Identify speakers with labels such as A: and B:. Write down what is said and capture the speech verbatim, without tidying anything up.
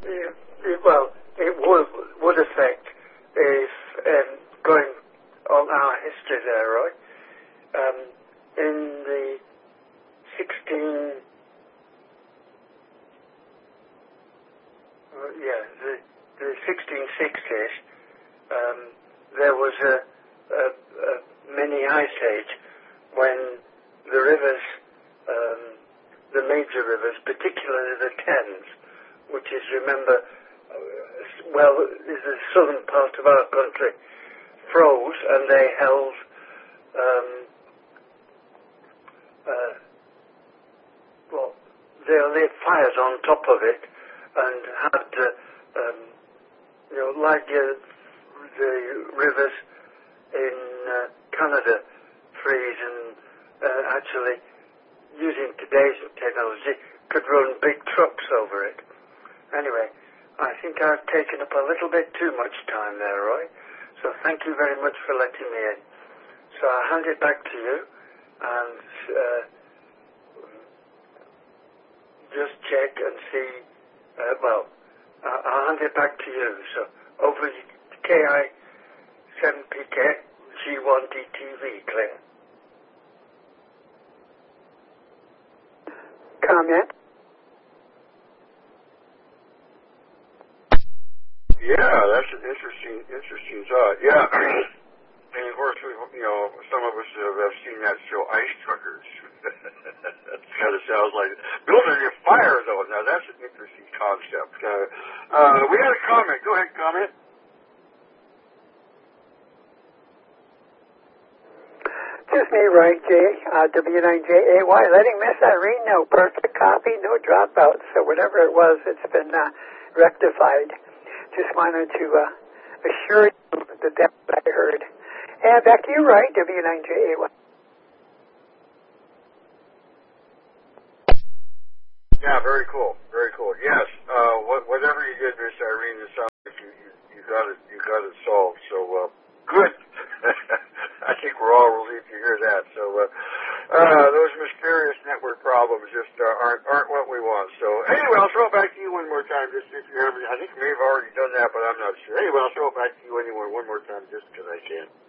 A: it, it, well, it would, would affect if, um, going on our history there, Roy, um, in the sixteen, uh, yeah, the, the sixteen sixties, um, there was a, a, a mini ice age when the rivers, um, the major rivers, particularly the Thames, which is, remember, uh, well, is the southern part of our country, froze, and they held um, uh, well, they lit fires on top of it and had, uh, um, you know, like uh, the rivers in uh, Canada freeze and uh, actually, using today's technology, could run big trucks over it. Anyway, I think I've taken up a little bit too much time there, Roy. So thank you very much for letting me in. So I'll hand it back to you and uh, just check and see, uh, well, I'll hand it back to you. So over to K I seven P K G one D T V, Claire.
B: Comment?
C: Yeah, that's an interesting, interesting thought. Yeah, and of course, we, you know, some of us have, have seen that show, Ice Truckers. That kind of sounds like building a fire, though. Now that's an interesting concept. Uh, uh, we had a comment. Go ahead, comment.
B: Just me, Roy J, uh, W nine J A Y, letting Miss Irene know. Perfect copy, no dropouts. So whatever it was, it's been uh, rectified. Just wanted to uh, assure you that that's what I heard. And back to you, Roy, W nine J A Y.
C: Yeah, very cool, very cool. Yes, uh, what, whatever you did, Miss Irene, it sounds like you, you, you got it, you got it solved. So uh, good. I think we're all relieved to hear that. So uh, uh, those mysterious network problems just uh, aren't aren't what we want. So anyway, I'll throw it back to you one more time, just if you have. I think you may have already done that, but I'm not sure. Anyway, I'll throw it back to you anyway one more time, just because I can.